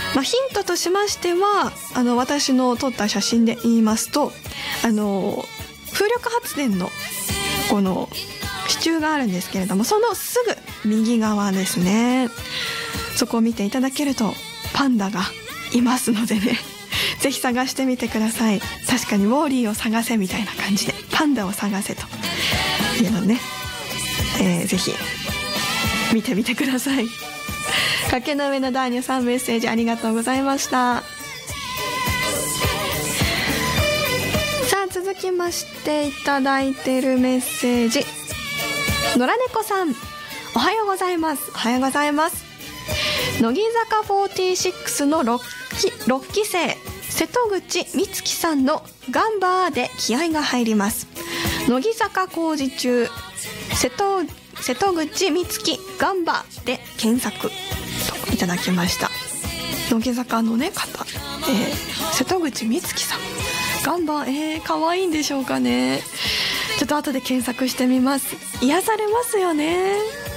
ヒントとしましては私の撮った写真で言いますと風力発電のこの支柱があるんですけれども、そのすぐ右側ですね。そこを見ていただけるとパンダがいますのでね、ぜひ探してみてください。確かにウォーリーを探せみたいな感じでパンダを探せというのね、ぜひ見てみてください。崖の上のダーニャさん、メッセージありがとうございました。さあ続きましていただいているメッセージ、野良猫さん、おはようございます。おはようございます。乃木坂46の6期生瀬戸口美月さんのガンバーで気合が入ります。乃木坂工事中瀬戸口美月ガンバーで検索といただきました。乃木坂のね方、瀬戸口美月さんガンバー、可愛いんでしょうかね。ちょっと後で検索してみます。癒されますよね。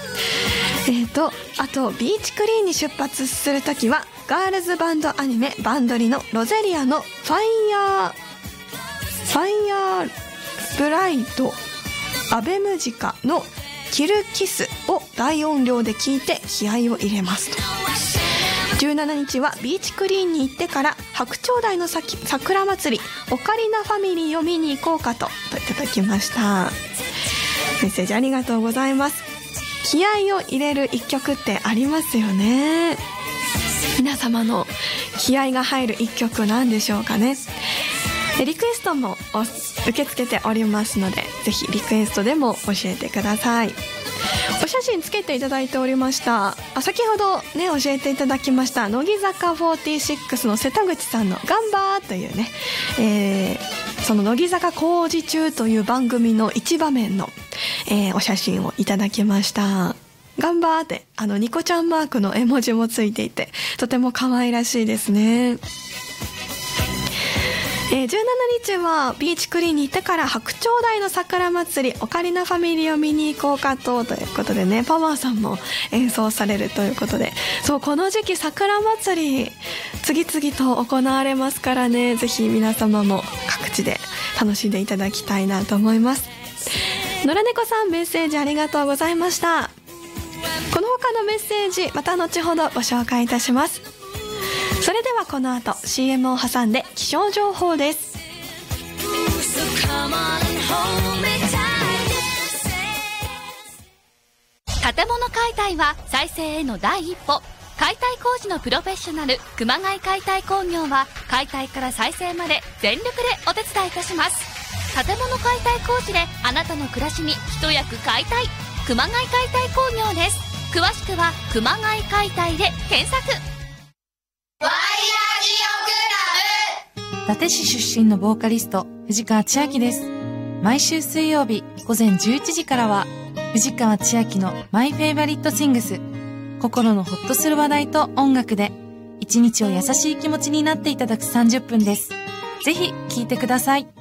あとビーチクリーンに出発するときはガールズバンドアニメバンドリのロゼリアのファイヤーブライドアベムジカのキルキスを大音量で聞いて気合を入れますと。17日はビーチクリーンに行ってから白鳥台の桜祭りオカリナファミリーを見に行こうかといただきました。メッセージありがとうございます。気合を入れる一曲ってありますよね。皆様の気合が入る一曲なんでしょうかね。リクエストも受け付けておりますので、ぜひリクエストでも教えてください。お写真つけていただいておりました。先ほどね教えていただきました乃木坂46の瀬戸口さんのガンバーというね、その乃木坂工事中という番組の一場面の、お写真をいただきました。ガンバーってニコちゃんマークの絵文字もついていてとても可愛らしいですね。17日はビーチクリーンに行ってから白鳥台の桜祭りオカリナファミリーを見に行こうかということでね、パワーさんも演奏されるということで、そうこの時期桜祭り次々と行われますからね、ぜひ皆様も各地で楽しんでいただきたいなと思います。野良猫さん、メッセージありがとうございました。この他のメッセージまた後ほどご紹介いたします。それではこの後 CM を挟んで気象情報です。 建物解体は再生への第一歩。解体工事のプロフェッショナル熊谷解体工業は解体から再生まで全力でお手伝いいたします。建物解体工事であなたの暮らしに一役買いたい熊谷解体工業です。詳しくは熊谷解体で検索。 伊達市出身のボーカリスト藤川千秋です。毎週水曜日午前11時からは藤川千秋のマイフェイバリットシングス、心のホッとする話題と音楽で一日を優しい気持ちになっていただく30分です。ぜひ聴いてください。